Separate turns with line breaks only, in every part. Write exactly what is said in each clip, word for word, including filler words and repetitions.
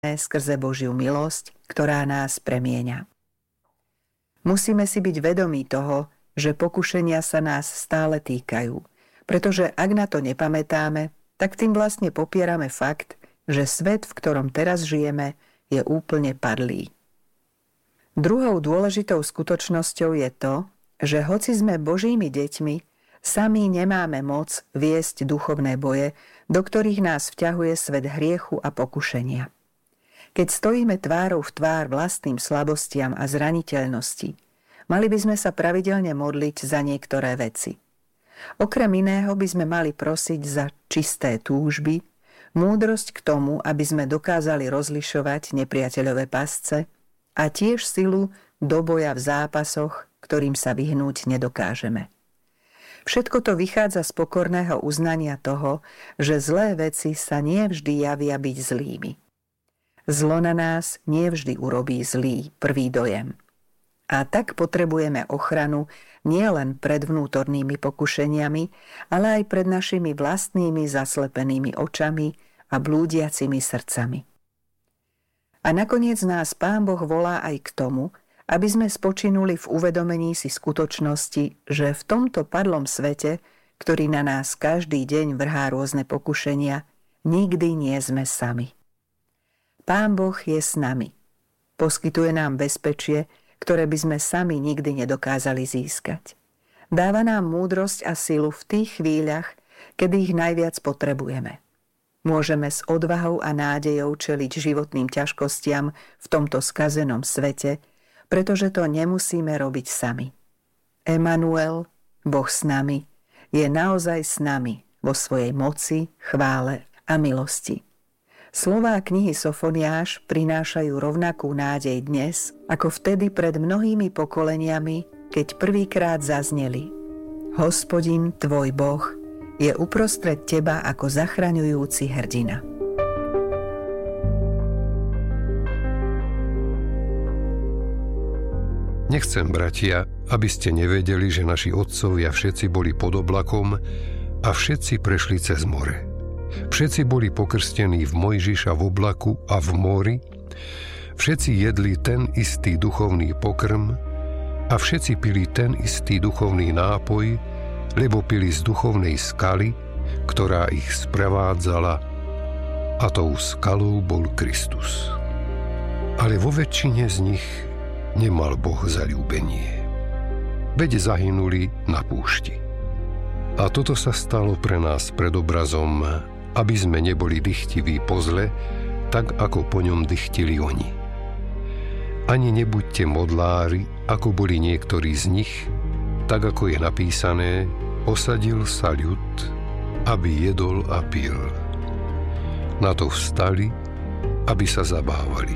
skrze Božiu milosť, ktorá nás premieňa. Musíme si byť vedomí toho, že pokušenia sa nás stále týkajú, pretože ak na to nepamätáme, tak tým vlastne popierame fakt, že svet, v ktorom teraz žijeme, je úplne padlý. Druhou dôležitou skutočnosťou je to, že hoci sme Božími deťmi, sami nemáme moc viesť duchovné boje, do ktorých nás vťahuje svet hriechu a pokušenia. Keď stojíme tvárou v tvár vlastným slabostiam a zraniteľnosti, mali by sme sa pravidelne modliť za niektoré veci. Okrem iného by sme mali prosiť za čisté túžby, múdrosť k tomu, aby sme dokázali rozlišovať nepriateľové pasce a tiež silu do boja v zápasoch, ktorým sa vyhnúť nedokážeme. Všetko to vychádza z pokorného uznania toho, že zlé veci sa nie vždy javia byť zlými. Zlo na nás nie vždy urobí zlý prvý dojem. A tak potrebujeme ochranu nielen pred vnútornými pokušeniami, ale aj pred našimi vlastnými zaslepenými očami a blúdiacimi srdcami. A nakoniec nás Pán Boh volá aj k tomu, aby sme spočinuli v uvedomení si skutočnosti, že v tomto padlom svete, ktorý na nás každý deň vrhá rôzne pokušenia, nikdy nie sme sami. Pán Boh je s nami. Poskytuje nám bezpečie, ktoré by sme sami nikdy nedokázali získať. Dáva nám múdrosť a silu v tých chvíľach, kedy ich najviac potrebujeme. Môžeme s odvahou a nádejou čeliť životným ťažkostiam v tomto skazenom svete, pretože to nemusíme robiť sami. Emanuel, Boh s nami, je naozaj s nami vo svojej moci, chvále a milosti. Slová knihy Sofoniáš prinášajú rovnakú nádej dnes, ako vtedy pred mnohými pokoleniami, keď prvýkrát zazneli: Hospodin, tvoj Boh, je uprostred teba ako zachraňujúci hrdina.
Nechcem, bratia, aby ste nevedeli, že naši otcovia všetci boli pod oblakom a všetci prešli cez more. Všetci boli pokrstení v Mojžiša v oblaku a v mori, všetci jedli ten istý duchovný pokrm a všetci pili ten istý duchovný nápoj, lebo pili z duchovnej skaly, ktorá ich sprevádzala, a tou skalou bol Kristus. Ale vo väčšine z nich nemal Boh zaľúbenie, veď zahynuli na púšti. A toto sa stalo pre nás predobrazom, aby sme neboli dychtiví po zle, tak ako po ňom dychtili oni. Ani nebuďte modlári, ako boli niektorí z nich, tak ako je napísané: posadil sa ľud, aby jedol a pil. Na to vstali, aby sa zabávali.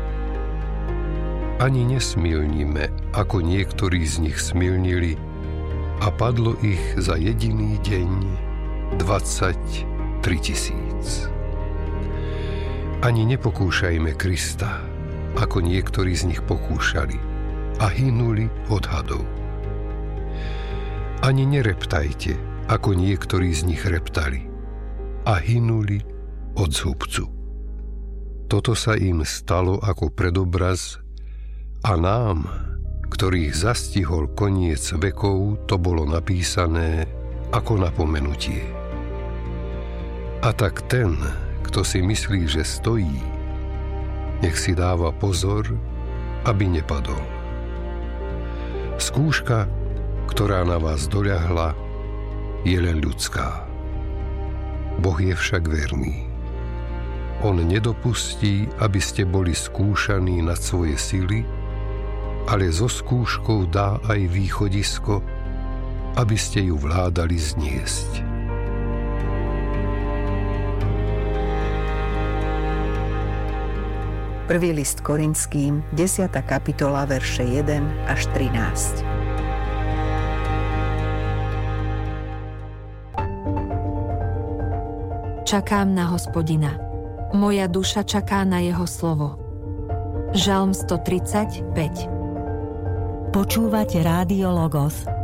Ani nesmilnime, ako niektorí z nich smilnili, a padlo ich za jediný deň dvadsaťtri tisíc. Ani nepokúšajme Krista, ako niektorí z nich pokúšali a hynuli od hadov. Ani nereptajte, ako niektorí z nich reptali a hynuli od zhubcu. Toto sa im stalo ako predobraz, a nám, ktorých zastihol koniec vekov, to bolo napísané ako napomenutie. A tak ten, kto si myslí, že stojí, nech si dáva pozor, aby nepadol. Skúška, ktorá na vás doľahla, je len ľudská. Boh je však verný. On nedopustí, aby ste boli skúšaní nad svoje sily, ale so skúškou dá aj východisko, aby ste ju vládali zniesť.
Prvý list Korinským, desiata kapitola, verše jeden až trinásť.
Čakám na Hospodina. Moja duša čaká na jeho slovo. Žalm stotridsaťpäť.
Počúvate Rádio Logos,